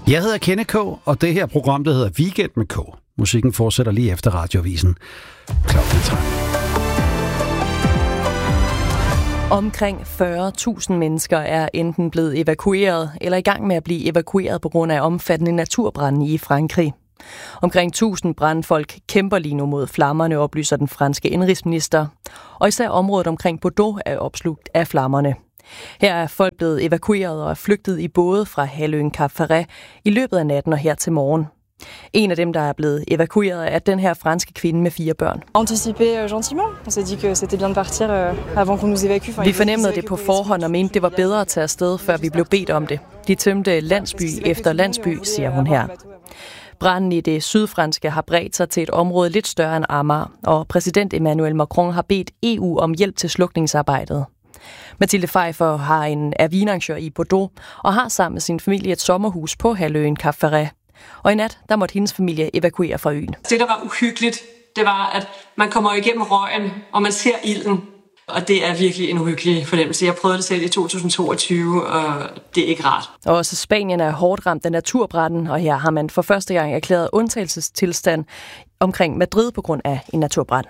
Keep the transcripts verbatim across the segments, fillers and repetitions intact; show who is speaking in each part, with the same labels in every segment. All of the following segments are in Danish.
Speaker 1: Jeg hedder Kenneth K., og det her program, der hedder Weekend med K. Musikken fortsætter lige efter Radioavisen. Klokken tretten.
Speaker 2: Omkring fyrre tusind mennesker er enten blevet evakueret eller i gang med at blive evakueret på grund af omfattende naturbrande i Frankrig. Omkring tusind brandfolk kæmper lige nu mod flammerne, oplyser den franske indrigsminister. Og især området omkring Bordeaux er opslugt af flammerne. Her er folk blevet evakueret og er flygtet i både fra halvøen Cap Ferret i løbet af natten og her til morgen. En af dem, der er blevet evakueret, er den her franske kvinde med fire børn. Vi fornemmede det på forhånd og mente, det var bedre at tage afsted, før vi blev bedt om det. De tømte landsby efter landsby, siger hun her. Branden i det sydfranske har bredt sig til et område lidt større end Amager, og præsident Emmanuel Macron har bedt E U om hjælp til slukningsarbejdet. Mathilde Pfeiffer har en er vinarrangør i Bordeaux og har sammen med sin familie et sommerhus på halvøen Cap Ferret. Og i nat, der måtte hendes familie evakuere fra øen.
Speaker 3: Det, der var uhyggeligt, det var, at man kommer igennem røgen, og man ser ilden. Og det er virkelig en uhyggelig fornemmelse. Jeg prøvede det selv i to tusind toogtyve, og det er ikke rart.
Speaker 2: Og også Spanien er hårdt ramt af naturbranden, og her har man for første gang erklæret undtagelsestilstand omkring Madrid på grund af en naturbrand.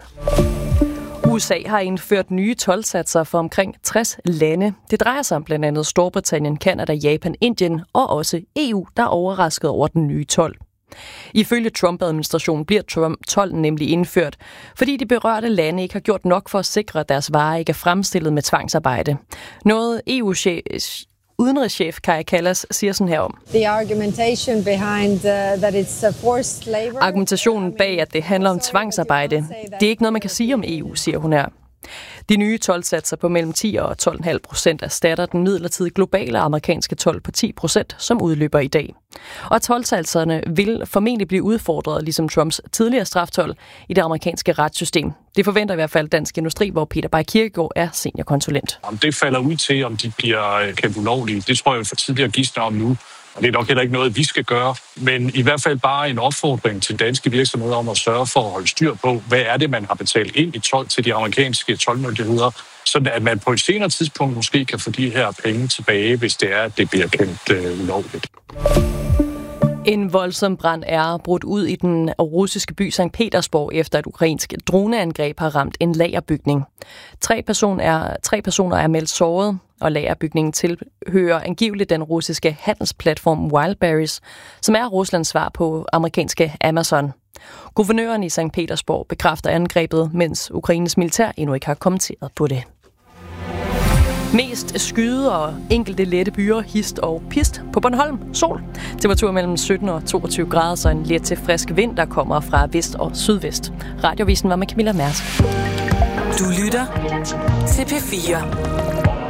Speaker 2: U S A har indført nye toldsatser for omkring tres lande. Det drejer sig om blandt andet Storbritannien, Canada, Japan, Indien og også E U, der er overrasket over den nye told. Ifølge Trump-administrationen bliver Trump-tolden nemlig indført, fordi de berørte lande ikke har gjort nok for at sikre, at deres varer ikke er fremstillet med tvangsarbejde. Noget E U-chef udenrigschef Kaja Kallas siger sådan her om.
Speaker 4: Argumentation behind, uh, that it's a forced labor.
Speaker 2: Argumentationen bag, at det handler om tvangsarbejde, det er ikke noget, man kan sige om E U, siger hun her. De nye toldsatser på mellem ti og tolv komma fem procent erstatter den midlertidige globale amerikanske told på ti procent, som udløber i dag. Og toldsatserne vil formentlig blive udfordret, ligesom Trumps tidligere straftold i det amerikanske retssystem. Det forventer i hvert fald Dansk Industri, hvor Peter Bay Kirkegaard er seniorkonsulent.
Speaker 5: Om det falder ud til, om de bliver kendt ulovlige, det tror jeg for tidligere gidsner om nu. Og det er nok heller ikke noget, vi skal gøre, men i hvert fald bare en opfordring til danske virksomheder om at sørge for at holde styr på, hvad er det, man har betalt ind i told til de amerikanske toldmyndigheder, sådan at man på et senere tidspunkt måske kan få de her penge tilbage, hvis det er, at det bliver kendt øh, ulovligt.
Speaker 2: En voldsom brand er brudt ud i den russiske by Sankt Petersborg, efter et ukrainsk droneangreb har ramt en lagerbygning. Tre, person er, tre personer er meldt såret, og lagerbygningen tilhører angiveligt den russiske handelsplatform Wildberries, som er Ruslands svar på amerikanske Amazon. Guvernøren i Sankt Petersborg bekræfter angrebet, mens Ukraines militær endnu ikke har kommenteret på det. Mest skyde og enkelte lette byer, hist og pist på Bornholm. Sol. Temperatur mellem sytten og toogtyve grader, så en let til frisk vind, der kommer fra vest og sydvest. Radioavisen var med Camilla Mærsk.
Speaker 6: Du lytter til P fire.